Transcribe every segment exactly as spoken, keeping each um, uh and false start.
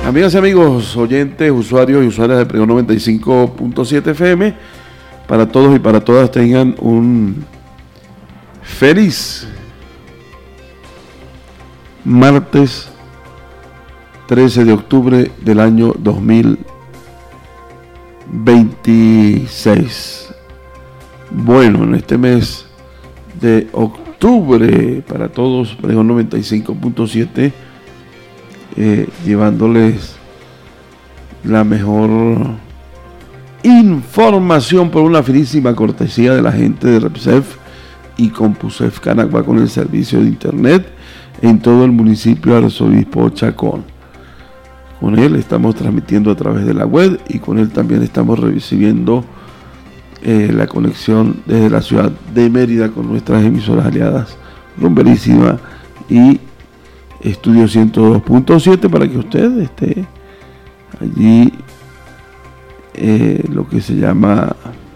Amigas y amigos, oyentes, usuarios y usuarias de Pregón noventa y cinco punto siete F M, para todos y para todas tengan un feliz martes trece de octubre del año dos mil veintiséis. Bueno, en este mes de octubre para todos, Pregón noventa y cinco punto siete, eh, llevándoles la mejor información por una finísima cortesía de la gente de Repsef y Compusef Canagua, con el servicio de internet en todo el municipio de Arzobispo Chacón. Con él estamos transmitiendo a través de la web y con él también estamos recibiendo eh, la conexión desde la ciudad de Mérida con nuestras emisoras aliadas Rumberísima y Estudio ciento dos punto siete, para que usted esté allí eh, lo que se llama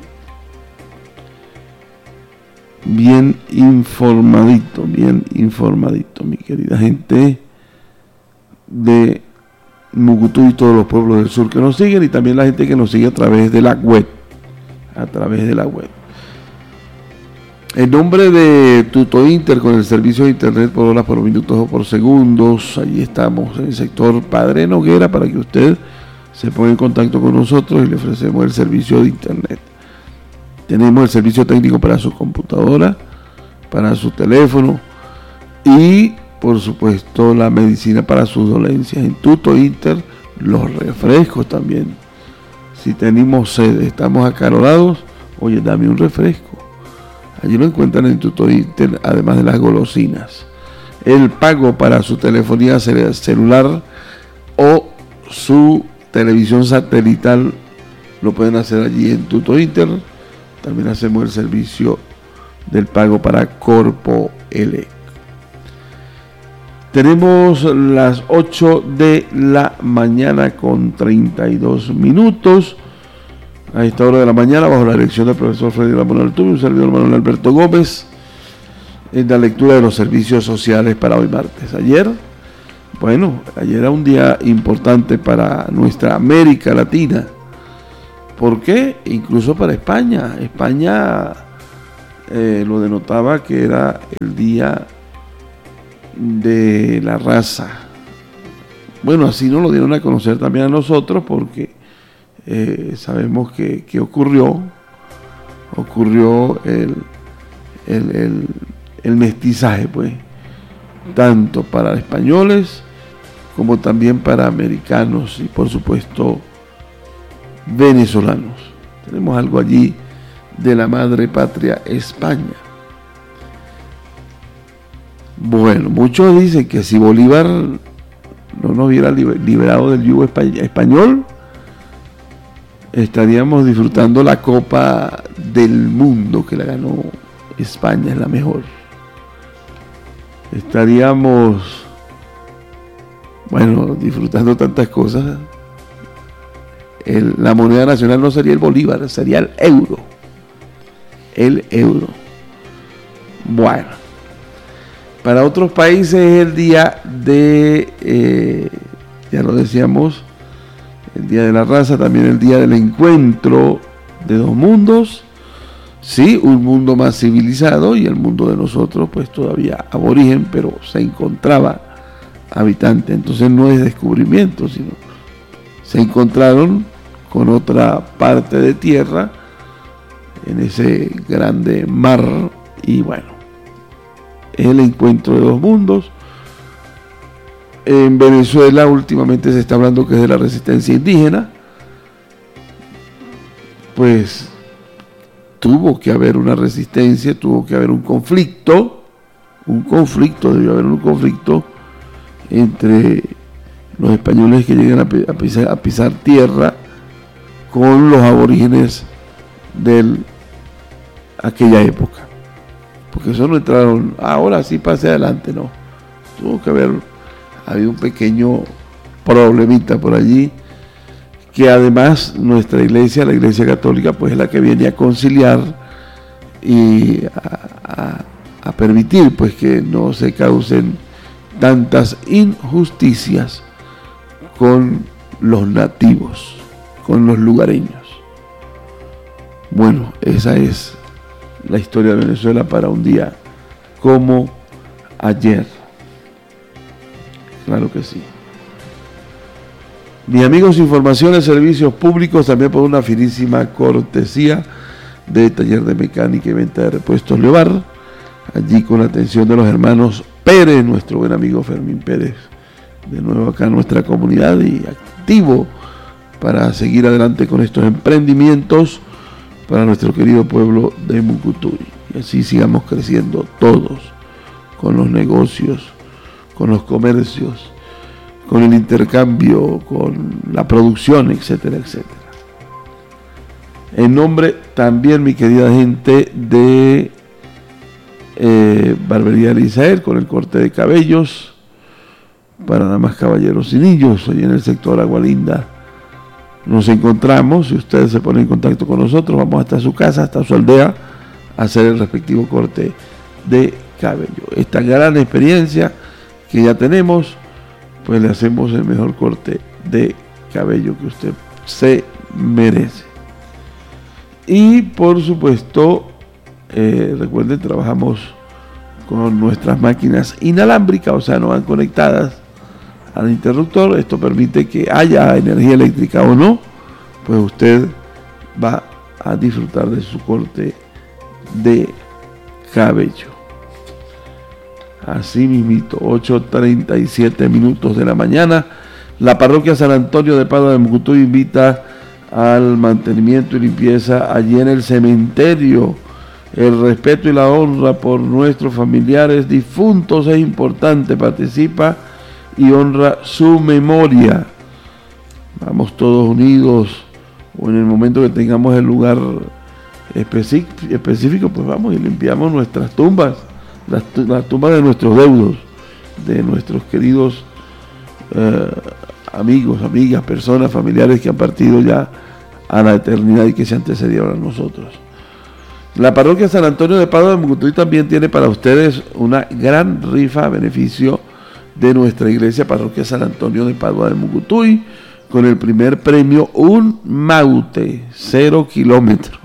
bien informadito, bien informadito, mi querida gente de Mucutú y todos los pueblos del sur que nos siguen, y también la gente que nos sigue a través de la web, a través de la web. En nombre de Tuto Inter, con el servicio de internet por horas, por minutos o por segundos, allí estamos en el sector Padre Noguera para que usted se ponga en contacto con nosotros y le ofrecemos el servicio de internet. Tenemos el servicio técnico para su computadora, para su teléfono y, por supuesto, la medicina para sus dolencias. En Tuto Inter, los refrescos también. Si tenemos sed, estamos acalorados, oye, dame un refresco. Allí lo encuentran en Tuto Inter, además de las golosinas. El pago para su telefonía celular o su televisión satelital lo pueden hacer allí en Tuto Inter. También hacemos el servicio del pago para Corpo L. Tenemos las ocho de la mañana con treinta y dos minutos. A esta hora de la mañana, bajo la dirección del profesor Freddy Ramón Altuve, un servidor Manuel Alberto Gómez, en la lectura de los servicios sociales para hoy martes. Ayer, bueno, ayer era un día importante para nuestra América Latina. ¿Por qué? Incluso para España. España eh, lo denotaba que era el día de la raza. Bueno, así nos lo dieron a conocer también a nosotros, porque eh, sabemos que, que ocurrió ocurrió el, el, el, el mestizaje, pues, tanto para españoles como también para americanos y, por supuesto, venezolanos. Tenemos algo allí de la madre patria España. Bueno, muchos dicen que si Bolívar no nos hubiera liberado del yugo español, estaríamos disfrutando la Copa del Mundo que la ganó España, es la mejor. Estaríamos, bueno, disfrutando tantas cosas. El, la moneda nacional no sería el bolívar, sería el euro. El euro. Bueno, para otros países es el día de, eh, ya lo decíamos, el día de la raza, también el día del encuentro de dos mundos. Sí, un mundo más civilizado y el mundo de nosotros, pues todavía aborigen, pero se encontraba habitante. Entonces no es descubrimiento, sino se encontraron con otra parte de tierra en ese grande mar, y bueno, es el encuentro de dos mundos. En Venezuela últimamente se está hablando que es de la resistencia indígena. Pues tuvo que haber una resistencia, tuvo que haber un conflicto, un conflicto, debió haber un conflicto entre los españoles que llegan a pisar, a pisar tierra con los aborígenes de aquella época. Porque eso no entraron, ahora sí pase adelante, no. Tuvo que haber habido un pequeño problemita por allí, que además nuestra iglesia, la iglesia católica, pues es la que viene a conciliar y a, a, a permitir, pues, que no se causen tantas injusticias con los nativos, con los lugareños. Bueno, esa es la historia de Venezuela para un día como ayer. Claro que sí. Mis amigos, información de servicios públicos también por una finísima cortesía de Taller de Mecánica y Venta de Repuestos Leobar, allí con la atención de los hermanos Pérez, nuestro buen amigo Fermín Pérez, de nuevo acá en nuestra comunidad y activo para seguir adelante con estos emprendimientos para nuestro querido pueblo de Mucutuy. Y así sigamos creciendo todos, con los negocios, con los comercios, con el intercambio, con la producción, etcétera, etcétera. En nombre también, mi querida gente, de eh, Barbería Elisael, con el corte de cabellos para damas, caballeros y niños, hoy en el sector Agualinda nos encontramos. Si usted se pone en contacto con nosotros, vamos hasta su casa, hasta su aldea, a hacer el respectivo corte de cabello. Esta gran experiencia que ya tenemos, pues le hacemos el mejor corte de cabello que usted se merece. Y por supuesto, eh, recuerden, trabajamos con nuestras máquinas inalámbricas, o sea, no van conectadas al interruptor. Esto permite que haya energía eléctrica o no, pues usted va a disfrutar de su corte de cabello. Así mismito, ocho treinta y siete minutos de la mañana. La parroquia San Antonio de Padua de Mucutuy invita al mantenimiento y limpieza allí en el cementerio. El respeto y la honra por nuestros familiares difuntos es importante. Participa y honra su memoria. Vamos todos unidos, o en el momento que tengamos el lugar específico, pues vamos y limpiamos nuestras tumbas, las, las tumbas de nuestros deudos, de nuestros queridos eh, amigos, amigas, personas, familiares que han partido ya a la eternidad y que se antecedieron a nosotros. La parroquia San Antonio de Padua de Mucutuy también tiene para ustedes una gran rifa a beneficio de nuestra iglesia parroquia San Antonio de Padua de Mucutuy, con el primer premio un Maute, cero kilómetros.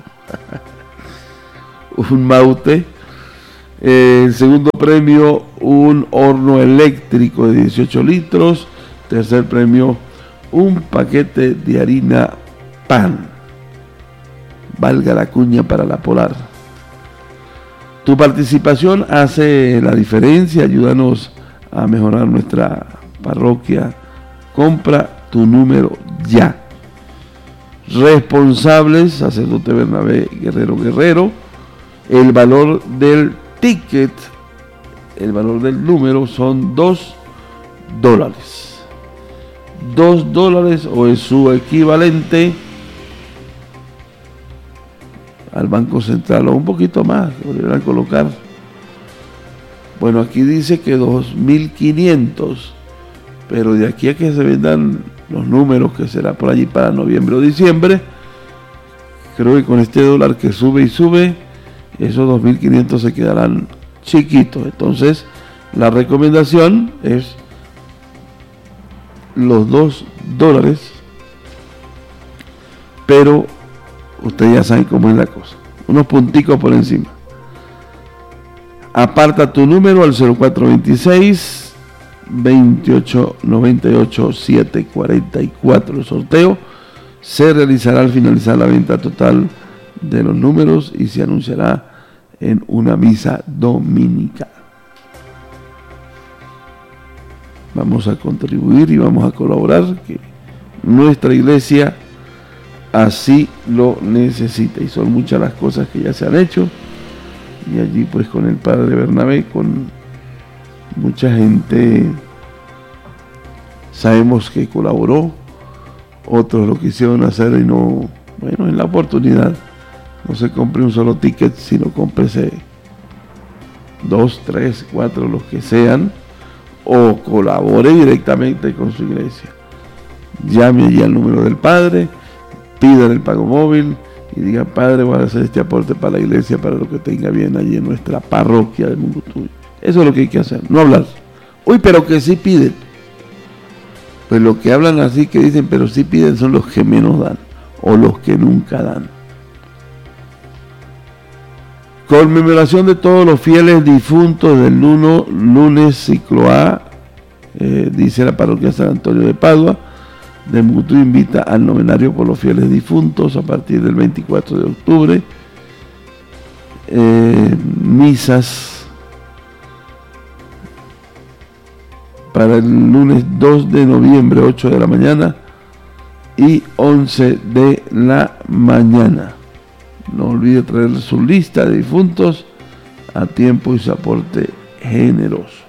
Un Maute. Eh, el segundo premio, un horno eléctrico de dieciocho litros. Tercer premio, un paquete de harina pan. Valga la cuña para la Polar. Tu participación hace la diferencia. Ayúdanos a mejorar nuestra parroquia. Compra tu número ya. Responsables, sacerdote Bernabé Guerrero Guerrero. El valor del ticket, el valor del número son dos dólares. Dos dólares o es su equivalente al Banco Central o un poquito más, lo deberán colocar. Bueno, aquí dice que dos mil quinientos, pero de aquí a que se vendan los números, que será por allí para noviembre o diciembre, creo que con este dólar que sube y sube, esos dos mil quinientos se quedarán chiquitos. Entonces, la recomendación es los dos dólares, pero ustedes ya saben cómo es la cosa, unos punticos por encima. Aparta tu número al cero cuatro veintiséis, veintiocho noventa y ocho, setecientos cuarenta y cuatro. El sorteo se realizará al finalizar la venta total de los números y se anunciará en una misa dominical. Vamos a contribuir y vamos a colaborar, que nuestra iglesia así lo necesita, y son muchas las cosas que ya se han hecho, y allí pues con el padre Bernabé, con mucha gente sabemos que colaboró, otros lo quisieron hacer y no, bueno, en la oportunidad no se compre un solo ticket, sino cómprese dos, tres, cuatro, los que sean, o colabore directamente con su iglesia. Llame allí al número del padre, pídale el pago móvil y diga: padre, voy a hacer este aporte para la iglesia, para lo que tenga bien allí en nuestra parroquia de Mucutuy. Eso es lo que hay que hacer, no hablar. Uy, pero que sí piden. Pues los que hablan así, que dicen, pero sí piden, son los que menos dan, o los que nunca dan. Conmemoración de todos los fieles difuntos del luno, lunes ciclo A, eh, dice la parroquia San Antonio de Padua, de Mucutuy invita al novenario por los fieles difuntos a partir del veinticuatro de octubre. Eh, misas para el lunes dos de noviembre, ocho de la mañana y once de la mañana. No olvide traer su lista de difuntos a tiempo y su aporte generoso.